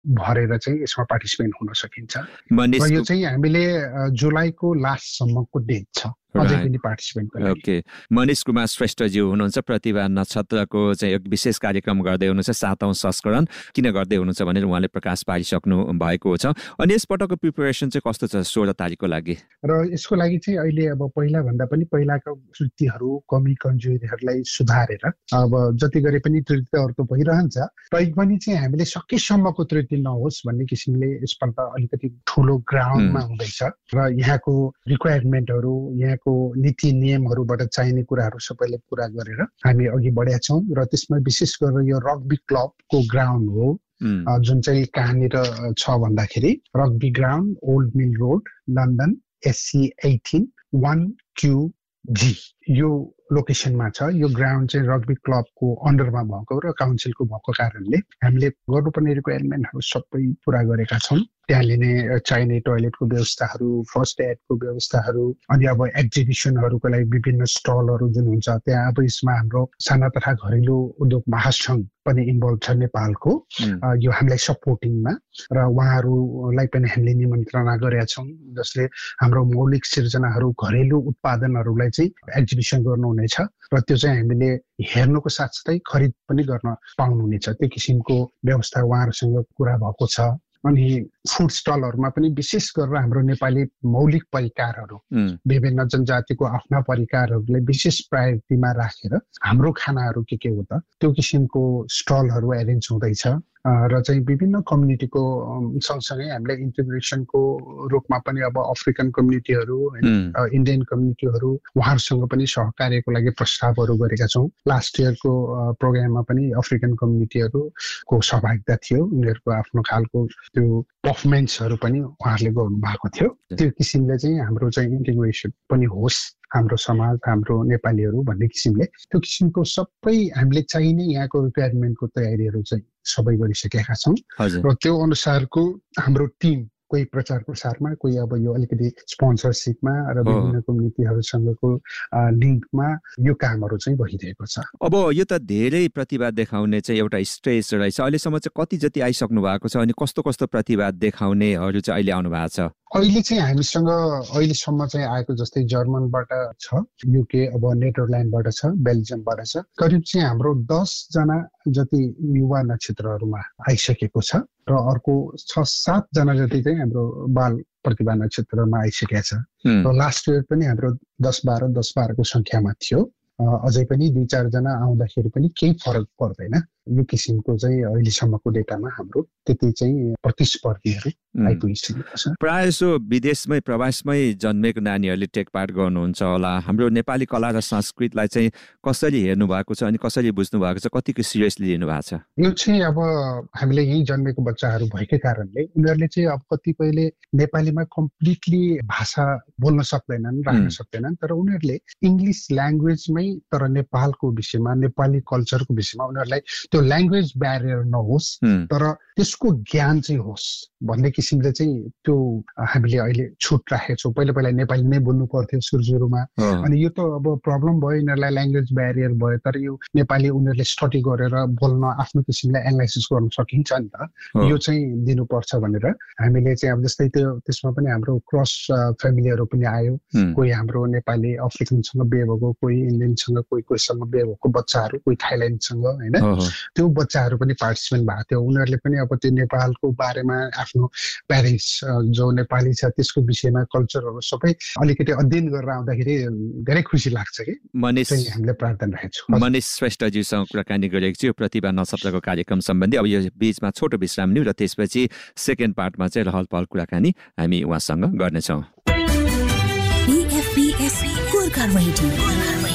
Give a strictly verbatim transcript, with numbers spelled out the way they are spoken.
भरेर चाहिँ यसमा पार्टिसिपेट हुन सकिन्छ र यो चाहिँ हामीले जुलाईको लास्टसम्मको डेट छ अझै पनि पार्टिसिपेट गर्ने। ओके, मनिष कुमार श्रेष्ठज्यू हुनुहुन्छ, प्रतिभा नक्षत्रको चाहिँ एक विशेष कार्यक्रम गर्दै हुनुहुन्छ, सातौं संस्करण किन गर्दै हुनुहुन्छ भनेर उहाँले प्रकाश पारिसक्नु भएको छ। अनि यसपटकको प्रिपरेसन चाहिँ कस्तो छ सोह्र तारिकको लागि? र यसको लागि चाहिँ अहिले अब पहिला भन्दा पनि पहिलाको त्रुटिहरू कमी कमजोरीहरूलाई सुधारेर अब जति गरे पनि त्रुटिहरू त भइरहन्छ, तैपनि चाहिँ हामीले सकेसम्मको त्रुटि नहोस् भन्ने किसिमले यसपल्ट अलिकति ठुलो ग्राउन्डमा हुँदैछ र यहाँको रिक्वायरमेन्टहरू यहाँ को नीति नियमहरूबाट चाहिने कुराहरू सबैले पूरा गरेर हामी अघि बढेका छौँ र त्यसमा विशेष गरेर यो रग्बी क्लबको ग्राउन्ड हो जुन चाहिँ कहाँनिर छ भन्दाखेरि rugby ground old mill road London SC एघार वन क्यू जी यो लोकेसनमा छ। यो ग्राउन्ड चाहिँ रग्बी क्लबको अन्डरमा भएको र काउन्सिलको भएको कारणले हामीले गर्नुपर्ने रिक्वायरमेन्टहरू सबै पूरा गरेका छौँ। त्यहाँ लिने चाहिने टोयलेटको व्यवस्थाहरू, फर्स्ट एडको व्यवस्थाहरू, अनि अब एक्जिबिसनहरूको लागि विभिन्न स्टलहरू जुन हुन्छ त्यहाँ अब यसमा हाम्रो साना तथा घरेलु उद्योग महासङ्घ पनि इन्भल्भ छ नेपालको यो हामीलाई सपोर्टिङमा र उहाँहरूलाई पनि हामीले निमन्त्रणा गरेका छौँ जसले हाम्रो मौलिक सिर्जनाहरू घरेलु उत्पादनहरूलाई चाहिँ एक्जिबिसन गर्नुहुनेछ र त्यो चाहिँ हामीले हेर्नुको साथसाथै खरिद पनि गर्न पाउनुहुनेछ। त्यो किसिमको व्यवस्था उहाँहरूसँग कुरा भएको छ। अनि फुड स्टलहरूमा पनि विशेष गरेर हाम्रो नेपाली मौलिक परिकारहरू विभिन्न जनजातिको आफ्ना परिकारहरूलाई विशेष प्रायोरिटीमा राखेर हाम्रो खानाहरू के के हो त त्यो किसिमको स्टलहरू एरेन्ज हुँदैछ र चाहिँ विभिन्न कम्युनिटीको सँगसँगै हामीले इन्टिग्रेसनको रूपमा पनि अब अफ्रिकन कम्युनिटीहरू इन्डियन कम्युनिटीहरू उहाँहरूसँग पनि सहकार्यको लागि प्रस्तावहरू गरेका छौँ। लास्ट इयरको प्रोग्राममा पनि अफ्रिकन कम्युनिटीहरूको सहभागिता थियो, उनीहरूको आफ्नो खालको त्यो पर्फर्मेन्सहरू पनि उहाँहरूले गर्नु भएको थियो। त्यो किसिमले चाहिँ हाम्रो चाहिँ इन्टिग्रेसन पनि होस् हाम्रो समाज हाम्रो नेपालीहरू भन्ने किसिमले त्यो किसिमको सबै हामीले चाहिने यहाँको रिक्वायरमेन्टको तयारीहरू चाहिँ सबै गरिसकेका छौँ र त्यो अनुसारको हाम्रो टिम कोही प्रचार प्रसारमा कोही अब यो अलिकति स्पोन्सरसिपमा र विभिन्न कम्युनिटीहरूसँगको लिङ्कमा यो कामहरू चाहिँ भइरहेको छ। अब यो त धेरै प्रतिभा देखाउने चाहिँ एउटा स्टेज रहेछ, अहिलेसम्म चाहिँ कति जति आइसक्नु भएको छ अनि कस्तो कस्तो प्रतिभा देखाउनेहरू चाहिँ अहिले आउनु भएको छ? अहिले चाहिँ हामीसँग अहिलेसम्म चाहिँ आएको जस्तै जर्मनबाट छ, युके अब नेदरल्यान्डबाट छ, बेल्जियमबाट छ, करिब चाहिँ हाम्रो दसजना जति युवा नक्षत्रहरूमा आइसकेको छ र अर्को छ सातजना जति चाहिँ हाम्रो बाल प्रतिभा नक्षत्रमा आइसकेका छ र लास्ट इयर पनि हाम्रो दस बाह्र दस बाह्रको सङ्ख्यामा थियो। अझै पनि दुई चारजना आउँदाखेरि पनि केही फरक पर्दैन। यो किसिमको चाहिँ अहिलेसम्मको डेटामा हाम्रो त्यति चाहिँ प्रतिस्पर्धीहरू आइपुगिसकेको छ। प्रायः जसो विदेशमै प्रवासमै जन्मेको नानीहरूले टेक पार्ट गर्नुहुन्छ होला। हाम्रो नेपाली कला र संस्कृतिलाई चाहिँ कसरी हेर्नु भएको छ अनि कसरी बुझ्नु भएको छ, कतिको सिरियसली लिनु भएको छ? यो चाहिँ अब हामीले यहीँ जन्मेको बच्चाहरू भएकै कारणले उनीहरूले चाहिँ अब कतिपयले नेपालीमा कम्प्लिटली भाषा बोल्न सक्दैनन्, राख्न सक्दैनन्, तर उनीहरूले इङ्ग्लिस ल्याङ्ग्वेजमै तर नेपालको विषयमा नेपाली कल्चरको विषयमा उनीहरूलाई त्यो ल्याङ्ग्वेज ब्यारियर नहोस् तर त्यसको ज्ञान चाहिँ होस् भन्ने किसिमले चाहिँ त्यो हामीले अहिले छुट राखेको छौँ। पहिला पहिला नेपाली नै बोल्नु पर्थ्यो सुरु सुरुमा, अनि यो त अब प्रब्लम भयो, यिनीहरूलाई ल्याङ्ग्वेज ब्यारियर भयो, तर यो नेपाली उनीहरूले स्टडी गरेर बोल्न आफ्नो किसिमले एनालाइसिस गर्न सकिन्छ नि त, यो चाहिँ दिनुपर्छ भनेर हामीले चाहिँ अब जस्तै त्यो त्यसमा पनि हाम्रो क्रस फ्यामिलीहरू पनि आयो, कोही हाम्रो नेपाली अफ्रिकनसँग बिहे भएको, कोही इन्डियनसँग, कोही कोहीसँग बिहे भएको बच्चाहरू, कोही थाइल्यान्डसँग, होइन त्यो बच्चाहरू पनि पार्टिसिपेन्ट भएको थियो। उनीहरूले पनि अब त्यो नेपालको बारेमा आफ्नो प्यारेन्ट्स जो नेपाली छ त्यसको विषयमा कल्चरहरू सबै अलिकति अध्ययन गरेर आउँदाखेरि धेरै खुसी लाग्छ कि मनिष हामीले प्रार्थना राखेको छौँ। मनिष श्रेष्ठज्यूसँग कुराकानी गरेको छु प्रतिभा नक्षत्रको कार्यक्रम सम्बन्धी। अब यो बीचमा छोटो विश्राम लिउँ र त्यसपछि सेकेन्ड पार्टमा चाहिँ रहल पहल कुराकानी हामी उहाँसँग गर्नेछौँ।